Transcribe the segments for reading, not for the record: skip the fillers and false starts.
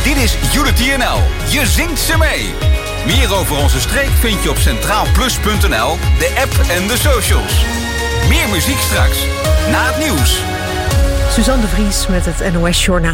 Dit is Unity NL. Je zingt ze mee. Meer over onze streek vind je op centraalplus.nl, de app en de socials. Meer muziek straks, na het nieuws. Suzanne de Vries met het NOS Journaal.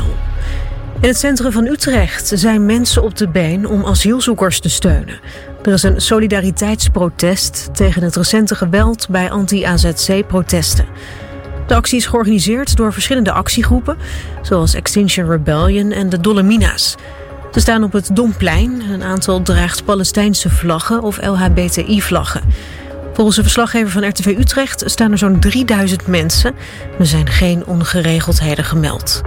In het centrum van Utrecht zijn mensen op de been om asielzoekers te steunen. Er is een solidariteitsprotest tegen het recente geweld bij anti-AZC-protesten. De actie is georganiseerd door verschillende actiegroepen, zoals Extinction Rebellion en de Dolomina's. Ze staan op het Domplein. Een aantal draagt Palestijnse vlaggen of LHBTI-vlaggen. Volgens een verslaggever van RTV Utrecht staan er zo'n 3000 mensen. Er zijn geen ongeregeldheden gemeld.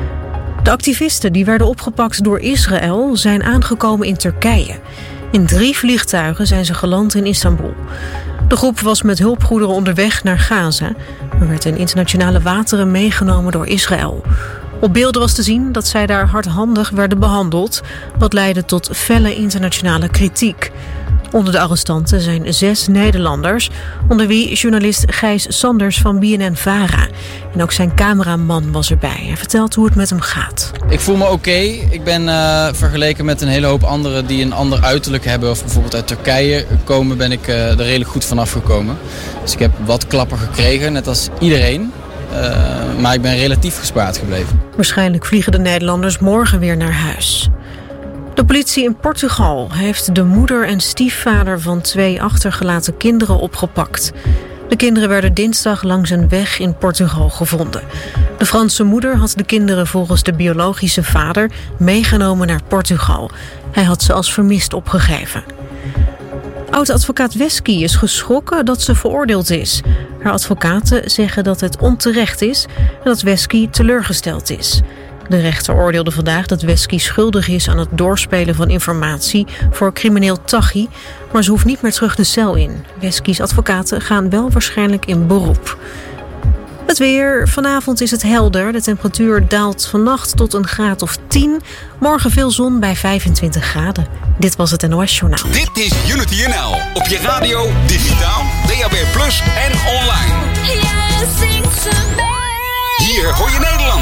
De activisten die werden opgepakt door Israël zijn aangekomen in Turkije. In 3 vliegtuigen zijn ze geland in Istanbul. De groep was met hulpgoederen onderweg naar Gaza, maar werd in internationale wateren meegenomen door Israël. Op beelden was te zien dat zij daar hardhandig werden behandeld, wat leidde tot felle internationale kritiek. Onder de arrestanten zijn 6 Nederlanders, onder wie journalist Gijs Sanders van BNN-Vara. En ook zijn cameraman was erbij. Hij vertelt hoe het met hem gaat. Ik voel me oké. Ik ben vergeleken met een hele hoop anderen die een ander uiterlijk hebben, of bijvoorbeeld uit Turkije komen, ben ik er redelijk goed vanaf gekomen. Dus ik heb wat klappen gekregen, net als iedereen. Maar ik ben relatief gespaard gebleven. Waarschijnlijk vliegen de Nederlanders morgen weer naar huis. De politie in Portugal heeft de moeder en stiefvader van 2 achtergelaten kinderen opgepakt. De kinderen werden dinsdag langs een weg in Portugal gevonden. De Franse moeder had de kinderen volgens de biologische vader meegenomen naar Portugal. Hij had ze als vermist opgegeven. Oud-advocaat Wesky is geschrokken dat ze veroordeeld is. Haar advocaten zeggen dat het onterecht is en dat Wesky teleurgesteld is. De rechter oordeelde vandaag dat Wesky schuldig is aan het doorspelen van informatie voor crimineel Taghi, maar ze hoeft niet meer terug de cel in. Wesky's advocaten gaan wel waarschijnlijk in beroep. Het weer. Vanavond is het helder. De temperatuur daalt vannacht tot een graad of 10. Morgen veel zon bij 25 graden. Dit was het NOS Journaal. Dit is Unity NL. Op je radio, digitaal, DAB+ en online. Hier hoor je Nederland.